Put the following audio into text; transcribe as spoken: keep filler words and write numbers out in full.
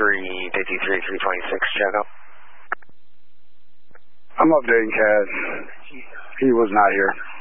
three fifty-three, three twenty-six, check up. I'm updating Kaz. He was not here.